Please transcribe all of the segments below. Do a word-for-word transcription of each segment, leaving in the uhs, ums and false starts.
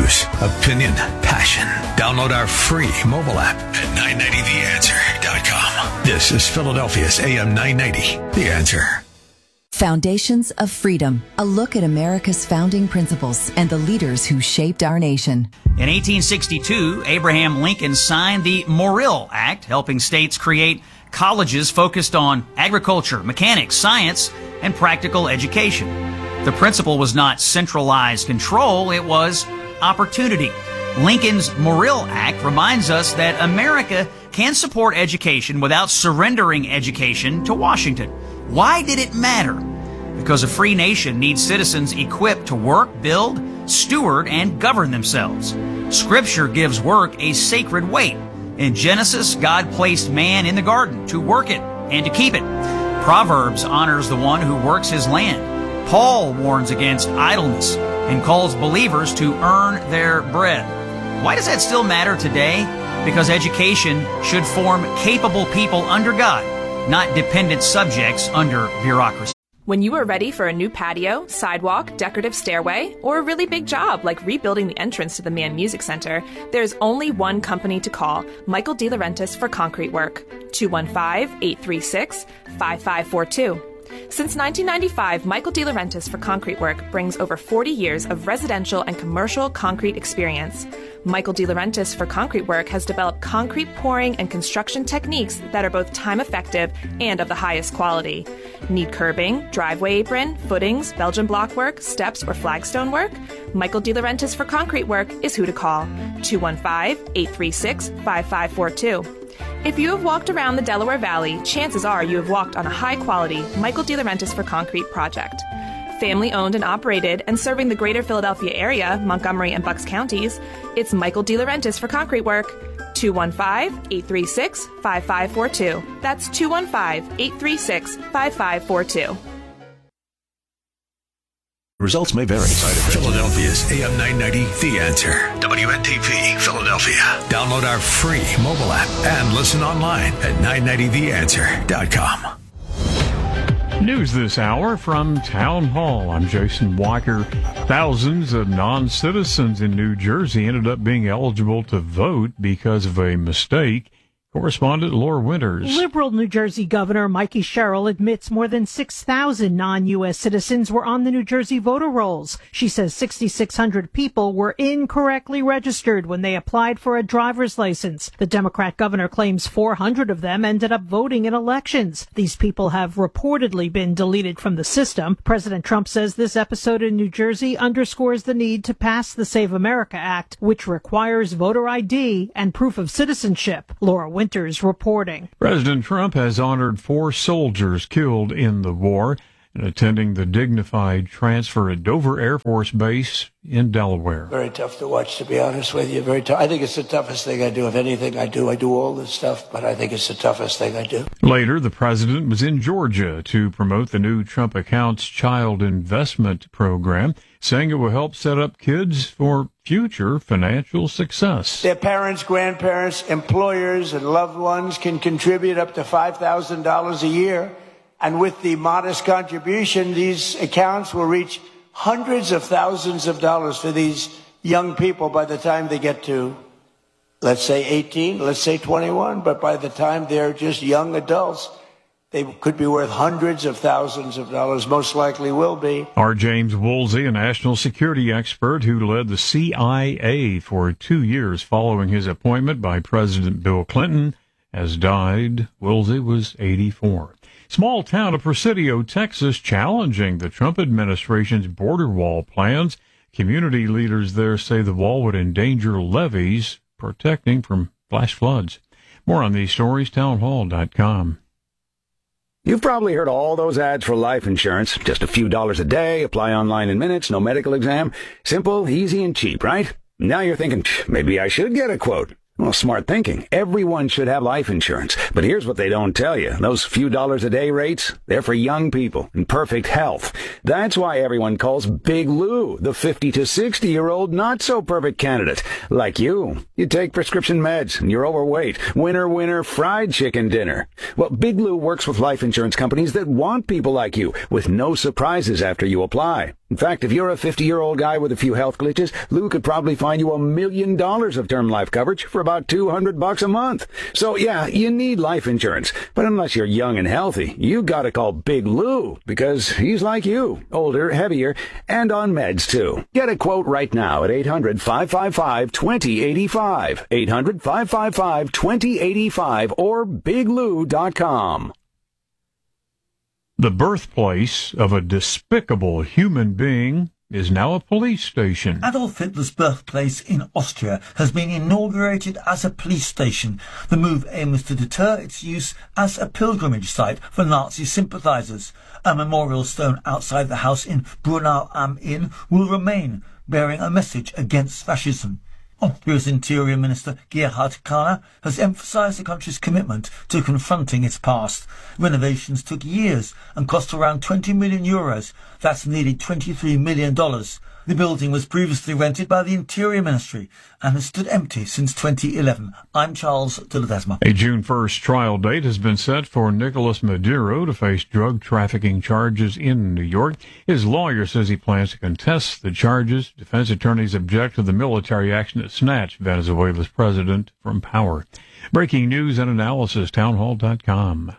News, opinion, passion. Download our free mobile app at nine ninety the answer dot com. This is Philadelphia's A M nine ninety, The Answer. Foundations of Freedom, a look at America's founding principles and the leaders who shaped our nation. In eighteen sixty-two, Abraham Lincoln signed the Morrill Act, helping states create colleges focused on agriculture, mechanics, science, and practical education. The principle was not centralized control, it was opportunity. Lincoln's Morrill Act reminds us that America can support education without surrendering education to Washington. Why did it matter? Because a free nation needs citizens equipped to work, build, steward, and govern themselves. Scripture gives work a sacred weight. In Genesis, God placed man in the garden to work it and to keep it. Proverbs honors the one who works his land. Paul warns against idleness and calls believers to earn their bread. Why does that still matter today? Because education should form capable people under God, not dependent subjects under bureaucracy. When you are ready for a new patio, sidewalk, decorative stairway, or a really big job like rebuilding the entrance to the Mann Music Center, there's only one company to call, Michael DeLaurentis for concrete work. two one five, eight three six, five five four two. Since nineteen ninety-five, Michael DeLaurentis for concrete work brings over forty years of residential and commercial concrete experience. Michael DeLaurentis for concrete work has developed concrete pouring and construction techniques that are both time-effective and of the highest quality. Need curbing, driveway apron, footings, Belgian block work, steps, or flagstone work? Michael DeLaurentis for concrete work is who to call. two one five, eight three six, five five four two. If you have walked around the Delaware Valley, chances are you have walked on a high-quality Michael DeLaurentis for concrete project. Family-owned and operated and serving the greater Philadelphia area, Montgomery and Bucks counties, it's Michael DeLaurentis for concrete work. two one five, eight three six, five five four two. That's two one five, eight three six, five five four two. Results may vary. Philadelphia's A M nine ninety, The Answer. W N T P, Philadelphia. Download our free mobile app and listen online at nine ninety the answer dot com. News this hour from Town Hall. I'm Jason Walker. Thousands of non-citizens in New Jersey ended up being eligible to vote because of a mistake. Correspondent Laura Winters. Liberal New Jersey Governor Mikey Sherrill admits more than six thousand non-U S citizens were on the New Jersey voter rolls. She says six thousand six hundred people were incorrectly registered when they applied for a driver's license. The Democrat governor claims four hundred of them ended up voting in elections. These people have reportedly been deleted from the system. President Trump says this episode in New Jersey underscores the need to pass the Save America Act, which requires voter I D and proof of citizenship. Laura Winters reporting. President Trump has honored four soldiers killed in the war and attending the dignified transfer at Dover Air Force Base in Delaware. Very tough to watch, to be honest with you. Very tough. I think it's the toughest thing I do. If anything I do, I do all this stuff, but I think it's the toughest thing I do. Later, the president was in Georgia to promote the new Trump Accounts Child Investment Program, saying it will help set up kids for future financial success. Their parents, grandparents, employers, and loved ones can contribute up to five thousand dollars a year. And with the modest contribution, these accounts will reach hundreds of thousands of dollars for these young people by the time they get to, let's say eighteen, let's say twenty-one. But by the time they're just young adults, they could be worth hundreds of thousands of dollars, most likely will be. R. James Woolsey, a national security expert who led the C I A for two years following his appointment by President Bill Clinton, has died. Woolsey was eighty-four. Small town of Presidio, Texas, challenging the Trump administration's border wall plans. Community leaders there say the wall would endanger levees protecting from flash floods. More on these stories, town hall dot com. You've probably heard all those ads for life insurance. Just a few dollars a day, apply online in minutes, no medical exam. Simple, easy, and cheap, right? Now you're thinking, maybe I should get a quote. Well, smart thinking. Everyone should have life insurance. But here's what they don't tell you. Those few dollars a day rates, they're for young people in perfect health. That's why everyone calls Big Lou the fifty to sixty-year-old not-so-perfect candidate. Like you. You take prescription meds and you're overweight. Winner, winner, fried chicken dinner. Well, Big Lou works with life insurance companies that want people like you, with no surprises after you apply. In fact, if you're a fifty-year-old guy with a few health glitches, Lou could probably find you a million dollars of term life coverage for about two hundred bucks a month. So yeah, you need life insurance. But unless you're young and healthy, you gotta call Big Lou, because he's like you, older, heavier, and on meds too. Get a quote right now at eight hundred, five five five, two zero eight five, eight hundred, five five five, two zero eight five, or big lou dot com. The birthplace of a despicable human being is now a police station. Adolf Hitler's birthplace in Austria has been inaugurated as a police station. The move aims to deter its use as a pilgrimage site for Nazi sympathizers. A memorial stone outside the house in Brunau am Inn will remain, bearing a message against fascism. Austria's Interior Minister Gerhard Kahner has emphasized the country's commitment to confronting its past. Renovations took years and cost around twenty million euros. That's nearly twenty-three million dollars. The building was previously rented by the Interior Ministry and has stood empty since twenty eleven. I'm Charles de Ledesma. A June first trial date has been set for Nicolas Maduro to face drug trafficking charges in New York. His lawyer says he plans to contest the charges. Defense attorneys object to the military action that snatched Venezuela's president from power. Breaking news and analysis, townhall dot com.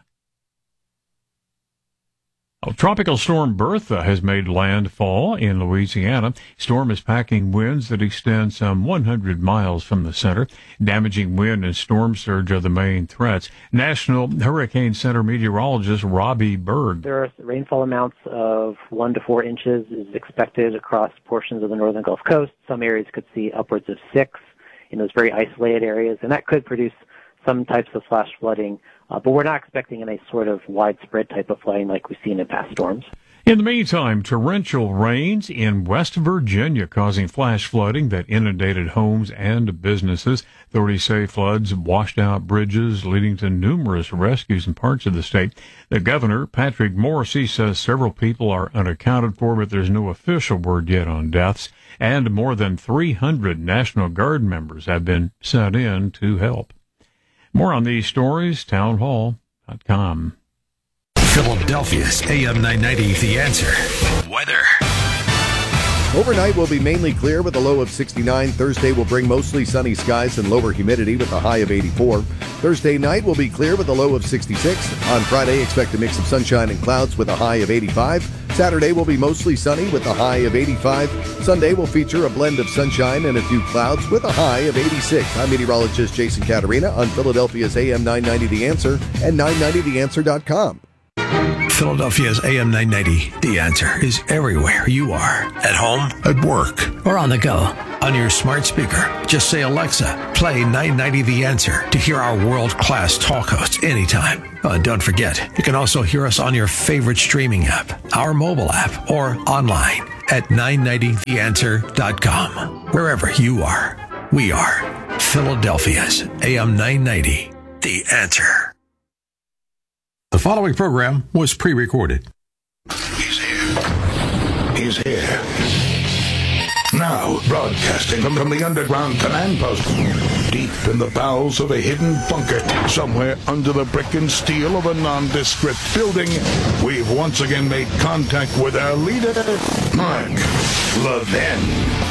Oh, Tropical Storm Bertha has made landfall in Louisiana. Storm is packing winds that extend some one hundred miles from the center. Damaging wind and storm surge are the main threats. National Hurricane Center meteorologist Robbie Berg. There are rainfall amounts of one to four inches is expected across portions of the northern Gulf Coast. Some areas could see upwards of six in those very isolated areas, and that could produce some types of flash flooding. Uh, but we're not expecting any sort of widespread type of flooding like we've seen in past storms. In the meantime, torrential rains in West Virginia causing flash flooding that inundated homes and businesses. Authorities say floods washed out bridges, leading to numerous rescues in parts of the state. The governor, Patrick Morrisey, says several people are unaccounted for, but there's no official word yet on deaths. And more than three hundred National Guard members have been sent in to help. More on these stories, townhall dot com. Philadelphia's A M nine ninety, The Answer. Weather. Overnight will be mainly clear with a low of sixty-nine. Thursday will bring mostly sunny skies and lower humidity with a high of eighty-four. Thursday night will be clear with a low of sixty-six. On Friday, expect a mix of sunshine and clouds with a high of eighty-five. Saturday will be mostly sunny with a high of eighty-five. Sunday will feature a blend of sunshine and a few clouds with a high of eighty-six. I'm meteorologist Jason Caterina on Philadelphia's A M nine ninety The Answer and nine ninety the answer dot com. Philadelphia's A M nine ninety, The Answer, is everywhere you are. At home, at work, or on the go. On your smart speaker, just say, Alexa, play nine ninety The Answer to hear our world-class talk hosts anytime. Oh, and don't forget, you can also hear us on your favorite streaming app, our mobile app, or online at nine ninety the answer dot com. Wherever you are, we are. Philadelphia's A M nine ninety, The Answer. The following program was pre-recorded. He's here. He's here. Now, broadcasting from, from the underground command post, deep in the bowels of a hidden bunker, somewhere under the brick and steel of a nondescript building, we've once again made contact with our leader, Mark Levin.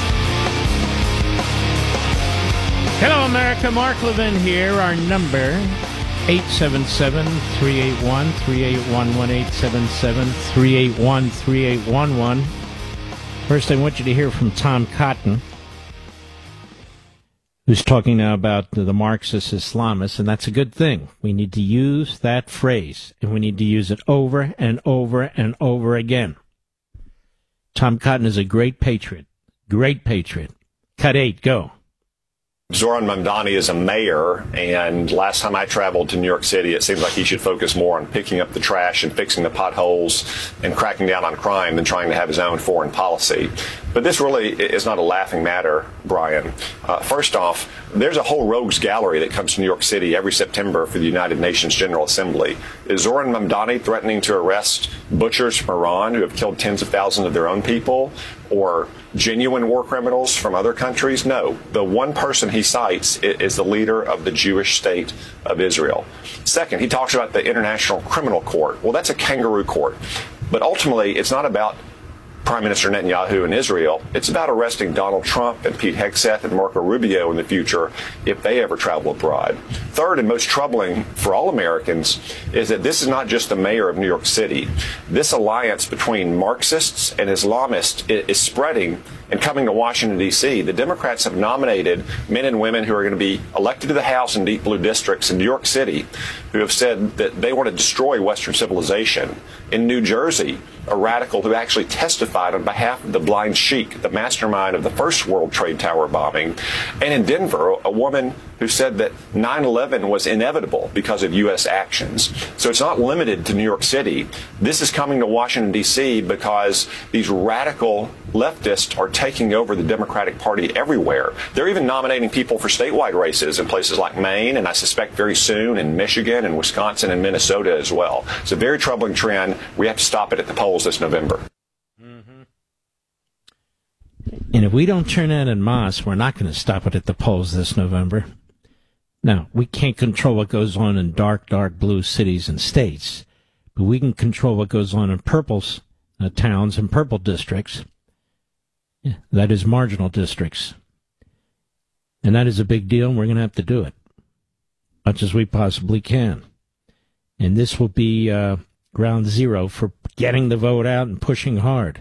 Hello, America. Mark Levin here. Our number, eight seven seven, three eight one, three eight one one, eight seven seven, three eight one, three eight one one. First, I want you to hear from Tom Cotton, who's talking now about the Marxist Islamists, and that's a good thing. We need to use that phrase, and we need to use it over and over and over again. Tom Cotton is a great patriot. Great patriot. Cut eight, go. Zoran Mamdani is a mayor, and last time I traveled to New York City, it seems like he should focus more on picking up the trash and fixing the potholes and cracking down on crime than trying to have his own foreign policy. But this really is not a laughing matter, Brian. Uh, first off, there's a whole rogues gallery that comes to New York City every September for the United Nations General Assembly. Is Zoran Mamdani threatening to arrest butchers from Iran who have killed tens of thousands of their own people, or genuine war criminals from other countries? No. The one person he cites is the leader of the Jewish state of Israel. Second, he talks about the International Criminal Court. Well, that's a kangaroo court. But ultimately, it's not about Prime Minister Netanyahu in Israel. It's about arresting Donald Trump and Pete Hegseth and Marco Rubio in the future if they ever travel abroad. Third, and most troubling for all Americans, is that this is not just the mayor of New York City. This alliance between Marxists and Islamists is spreading and coming to Washington, D C. The Democrats have nominated men and women who are going to be elected to the House in deep blue districts in New York City who have said that they want to destroy Western civilization. In New Jersey, a radical who actually testified on behalf of the Blind Sheik, the mastermind of the first World Trade Tower bombing. And in Denver, a woman who said that nine eleven was inevitable because of U S actions. So it's not limited to New York City. This is coming to Washington, D C because these radical leftists are taking over the Democratic Party everywhere. They're even nominating people for statewide races in places like Maine, and I suspect very soon in Michigan and Wisconsin and Minnesota as well. It's a very troubling trend. We have to stop it at the polls this November. Mm-hmm. And if we don't turn out en masse, we're not going to stop it at the polls this November. Now, we can't control what goes on in dark, dark blue cities and states, but we can control what goes on in purple uh, towns and purple districts. Yeah, that is marginal districts. And that is a big deal, and we're going to have to do it, much as we possibly can. And this will be uh, ground zero for getting the vote out and pushing hard.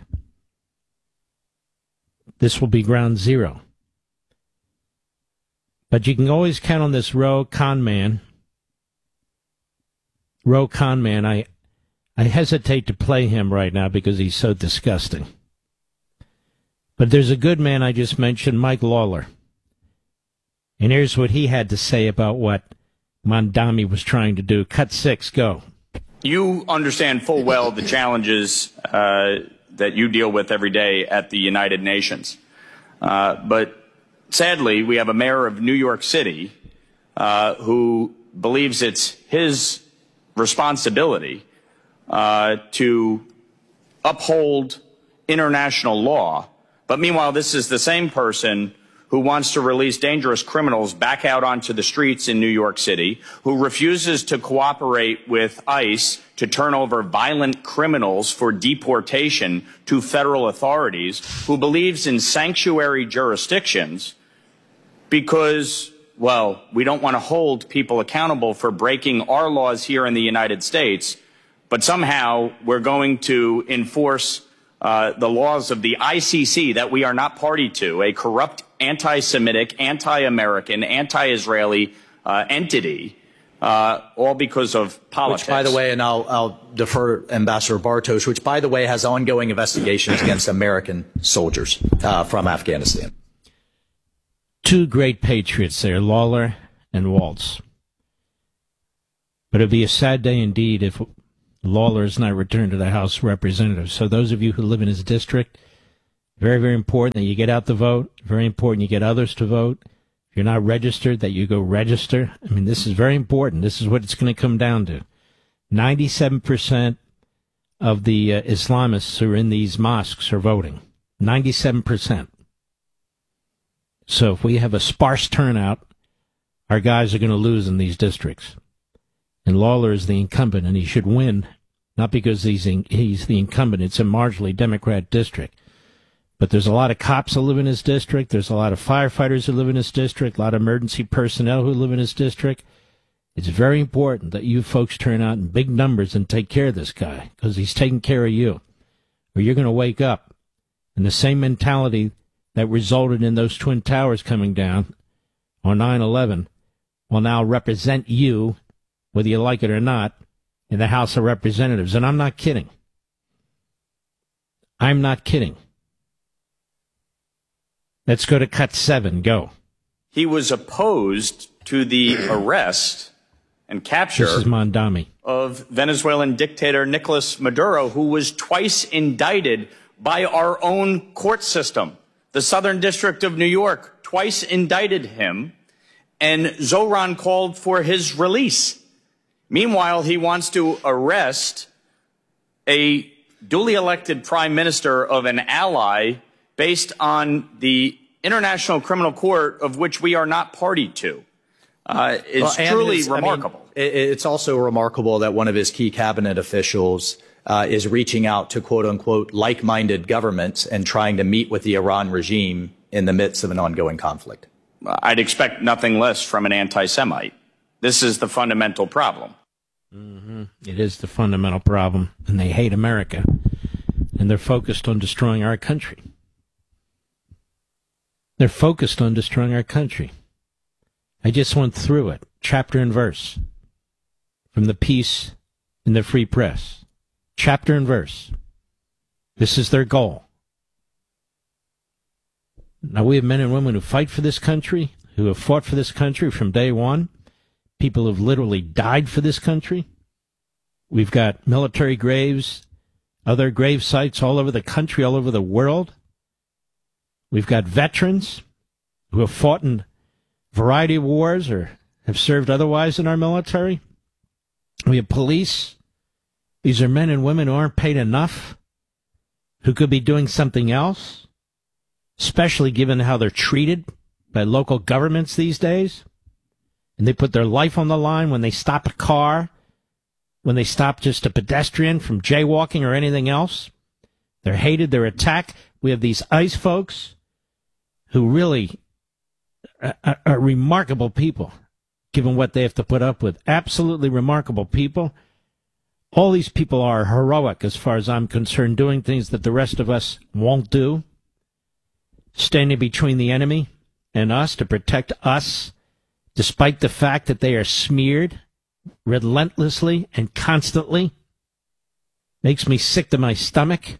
This will be ground zero. But you can always count on this Roe con man. Roe con man, I, I hesitate to play him right now because he's so disgusting. But there's a good man I just mentioned, Mike Lawler. And here's what he had to say about what Mamdani was trying to do. Cut six, go. You understand full well the challenges uh, that you deal with every day at the United Nations. Uh, but sadly, we have a mayor of New York City uh, who believes it's his responsibility uh, to uphold international law. But meanwhile, this is the same person who wants to release dangerous criminals back out onto the streets in New York City, who refuses to cooperate with ICE to turn over violent criminals for deportation to federal authorities, who believes in sanctuary jurisdictions because, well, we don't want to hold people accountable for breaking our laws here in the United States, but somehow we're going to enforce uh, the laws of the I C C that we are not party to, a corrupt anti-Semitic, anti-American, anti-Israeli uh, entity, uh, all because of politics. Which, by the way, and I'll, I'll defer Ambassador Bartos, which, by the way, has ongoing investigations against American soldiers uh, from Afghanistan. Two great patriots there, Lawler and Waltz. But it'd be a sad day indeed if Lawler is not returned to the House of Representatives. So those of you who live in his district, very, very important that you get out the vote. Very important you get others to vote. If you're not registered, that you go register. I mean, this is very important. This is what it's going to come down to. ninety-seven percent of the uh, Islamists who are in these mosques are voting. ninety-seven percent. So if we have a sparse turnout, our guys are going to lose in these districts. And Lawler is the incumbent, and he should win, not because he's in, he's the incumbent. It's a marginally Democrat district. But there's a lot of cops who live in his district. There's a lot of firefighters who live in his district, a lot of emergency personnel who live in his district. It's very important that you folks turn out in big numbers and take care of this guy, because he's taking care of you. Or you're going to wake up, and the same mentality that resulted in those Twin Towers coming down on nine eleven will now represent you, whether you like it or not, in the House of Representatives. And I'm not kidding. I'm not kidding. Let's go to cut seven. Go. He was opposed to the arrest and capture this is Mamdani. of Venezuelan dictator Nicolas Maduro, who was twice indicted by our own court system. The Southern District of New York twice indicted him, and Zoran called for his release. Meanwhile, he wants to arrest a duly elected prime minister of an ally based on the International Criminal Court, of which we are not party to. Uh, it's well, truly it's, remarkable. I mean, it's also remarkable that one of his key cabinet officials uh, is reaching out to quote unquote like-minded governments and trying to meet with the Iran regime in the midst of an ongoing conflict. I'd expect nothing less from an anti-Semite. This is the fundamental problem. Mm-hmm. It is the fundamental problem, and they hate America, and they're focused on destroying our country. They're focused on destroying our country. I just went through it, chapter and verse, from the piece in the Free Press. Chapter and verse. This is their goal. Now, we have men and women who fight for this country, who have fought for this country from day one. People who have literally died for this country. We've got military graves, other grave sites all over the country, all over the world. We've got veterans who have fought in a variety of wars or have served otherwise in our military. We have police. These are men and women who aren't paid enough, who could be doing something else, especially given how they're treated by local governments these days. And they put their life on the line when they stop a car, when they stop just a pedestrian from jaywalking or anything else. They're hated, they're attacked. We have these ICE folks who really are, are remarkable people, given what they have to put up with. Absolutely remarkable people. All these people are heroic, as far as I'm concerned, doing things that the rest of us won't do, standing between the enemy and us to protect us, despite the fact that they are smeared relentlessly and constantly. Makes me sick to my stomach.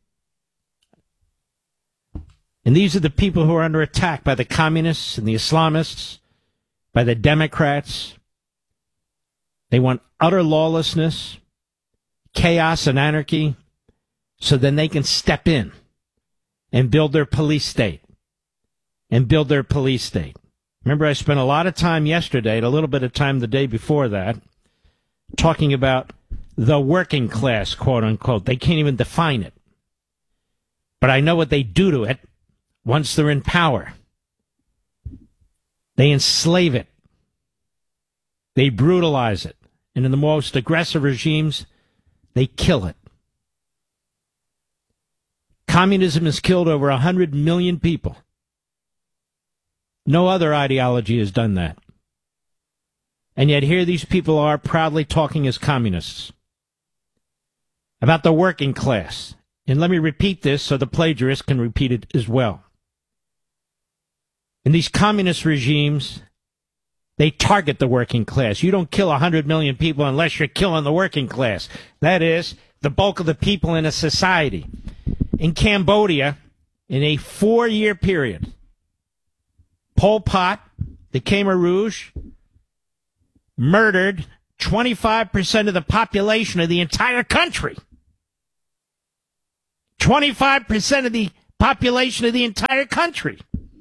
And these are the people who are under attack by the communists and the Islamists, by the Democrats. They want utter lawlessness, chaos and anarchy, so then they can step in and build their police state, and build their police state. Remember, I spent a lot of time yesterday, and a little bit of time the day before that, talking about the working class, quote unquote. They can't even define it. But I know what they do to it once they're in power. They enslave it. They brutalize it. And in the most aggressive regimes, they kill it. Communism has killed over one hundred million people. No other ideology has done that. And yet here these people are proudly talking as communists about the working class. And let me repeat this so the plagiarist can repeat it as well. In these communist regimes, they target the working class. You don't kill one hundred million people unless you're killing the working class. That is, the bulk of the people in a society. In Cambodia, in a four-year period, Pol Pot, the Khmer Rouge, murdered twenty-five percent of the population of the entire country. twenty-five percent of the population of the entire country.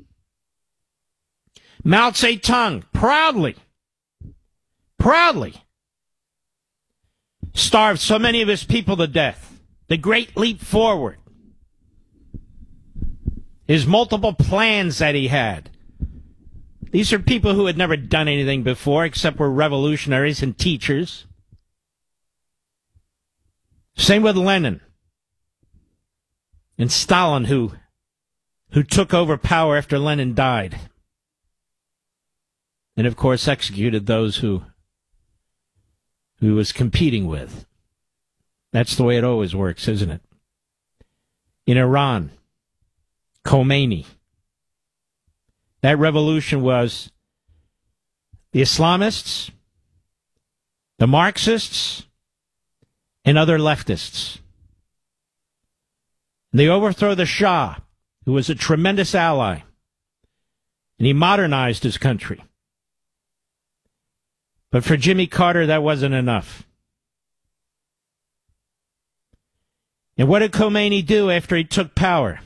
Mao Zedong proudly, proudly starved so many of his people to death. The Great Leap Forward. His multiple plans that he had. These are people who had never done anything before except were revolutionaries and teachers. Same with Lenin and Stalin, who who took over power after Lenin died. And, of course, executed those who, who he was competing with. That's the way it always works, isn't it? In Iran, Khomeini. That revolution was the Islamists, the Marxists, and other leftists. And they overthrow the Shah, who was a tremendous ally, and he modernized his country. But for Jimmy Carter, that wasn't enough. And what did Khomeini do after he took power?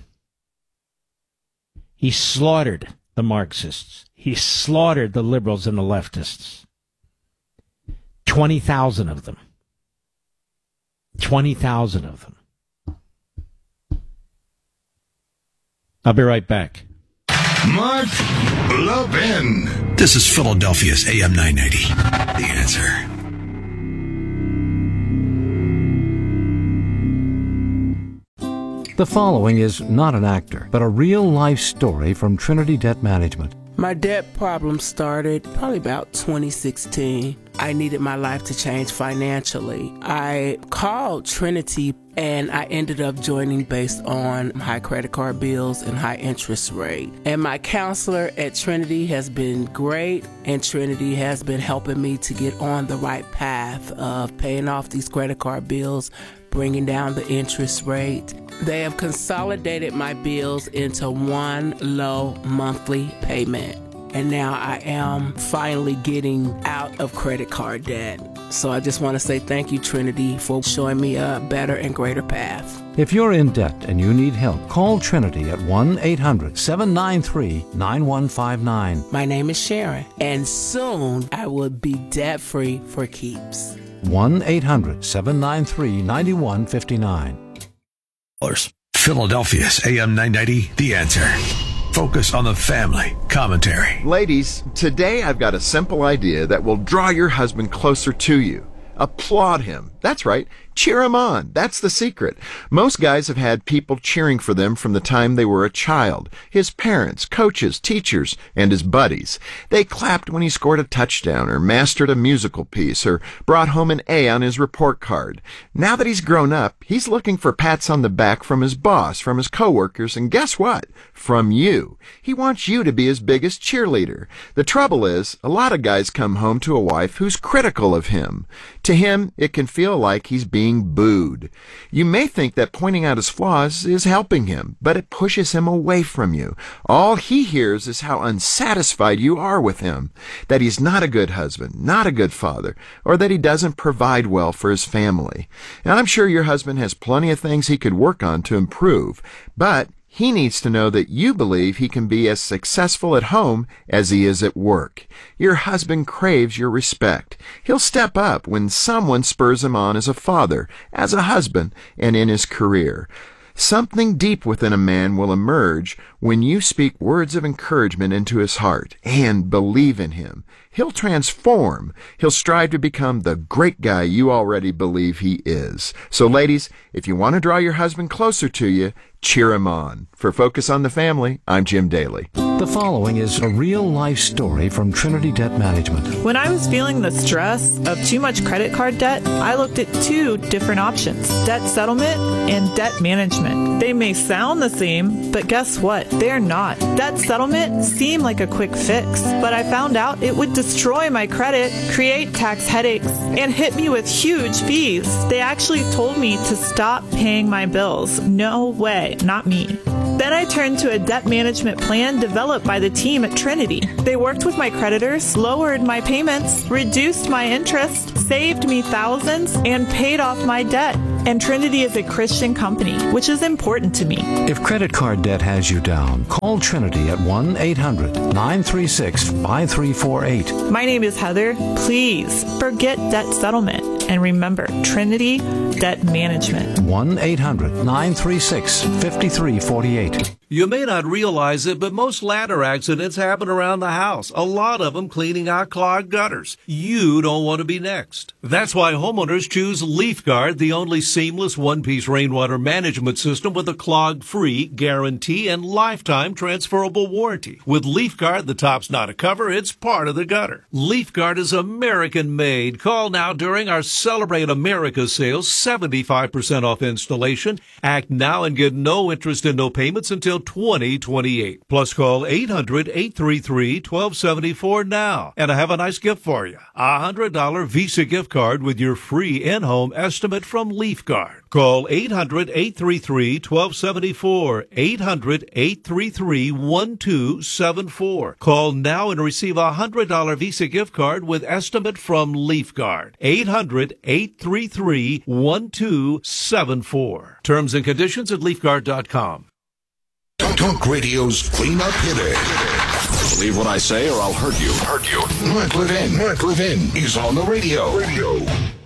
He slaughtered the Marxists. He slaughtered the liberals and the leftists. twenty thousand of them. twenty thousand of them. I'll be right back. Mark Levin. This is Philadelphia's A M nine ninety. The Answer. The following is not an actor, but a real-life story from Trinity Debt Management. My debt problem started probably about twenty sixteen. I needed my life to change financially. I called Trinity and I ended up joining based on high credit card bills and high interest rate. And my counselor at Trinity has been great, and Trinity has been helping me to get on the right path of paying off these credit card bills, bringing down the interest rate. They have consolidated my bills into one low monthly payment. And now I am finally getting out of credit card debt. So I just want to say thank you, Trinity, for showing me a better and greater path. If you're in debt and you need help, call Trinity at one eight hundred seven nine three nine one five nine. My name is Sharon, and soon I will be debt-free for keeps. one eight hundred seven nine three nine one five nine. Philadelphia's A M nine ninety, The Answer. Focus on the family. Commentary. Ladies, today I've got a simple idea that will draw your husband closer to you. Applaud him. That's right. Cheer him on. That's the secret. Most guys have had people cheering for them from the time they were a child. His parents, coaches, teachers, and his buddies. They clapped when he scored a touchdown or mastered a musical piece or brought home an A on his report card. Now that he's grown up, he's looking for pats on the back from his boss, from his coworkers, and guess what? From you. He wants you to be his biggest cheerleader. The trouble is, a lot of guys come home to a wife who's critical of him. To him, it can feel like he's being booed. You may think that pointing out his flaws is helping him, but it pushes him away from you. All he hears is how unsatisfied you are with him, that he's not a good husband, not a good father, or that he doesn't provide well for his family. And I'm sure your husband has plenty of things he could work on to improve, but he needs to know that you believe he can be as successful at home as he is at work. Your husband craves your respect. He'll step up when someone spurs him on as a father, as a husband, and in his career. Something deep within a man will emerge when you speak words of encouragement into his heart and believe in him. He'll transform. He'll strive to become the great guy you already believe he is. So ladies, if you want to draw your husband closer to you, cheer him on. For Focus on the Family, I'm Jim Daly. The following is a real-life story from Trinity Debt Management. When I was feeling the stress of too much credit card debt, I looked at two different options, debt settlement and debt management. They may sound the same, but guess what? They're not. Debt settlement seemed like a quick fix, but I found out it would destroy my credit, create tax headaches, and hit me with huge fees. They actually told me to stop paying my bills. No way, not me. Then I turned to a debt management plan developed by the team at Trinity. They worked with my creditors, lowered my payments, reduced my interest, saved me thousands, and paid off my debt. And Trinity is a Christian company, which is important to me. If credit card debt has you down, call Trinity at one eight hundred nine three six five three four eight. My name is Heather. Please forget debt settlement. And remember, Trinity Debt Management. one eight hundred nine three six five three four eight. You may not realize it, but most ladder accidents happen around the house. A lot of them cleaning out clogged gutters. You don't want to be next. That's why homeowners choose LeafGuard, the only seamless one-piece rainwater management system with a clog-free guarantee and lifetime transferable warranty. With LeafGuard, the top's not a cover, it's part of the gutter. LeafGuard is American-made. Call now during our Celebrate America sales, seventy-five percent off installation. Act now and get no interest and no payments until twenty twenty-eight. Plus call eight hundred, eight three three, one two seven four now. And I have a nice gift for you. A one hundred dollars Visa gift card with your free in-home estimate from LeafGuard. Call eight hundred, eight three three, one two seven four. eight hundred, eight three three, one two seven four. Call now and receive a one hundred dollars Visa gift card with estimate from LeafGuard. eight hundred, eight three three, one two seven four. Terms and conditions at leaf guard dot com. Talk Radio's cleanup hitter. Believe what I say or I'll hurt you. Hurt you. Mark Levin. Mark Levin is on the radio. Radio.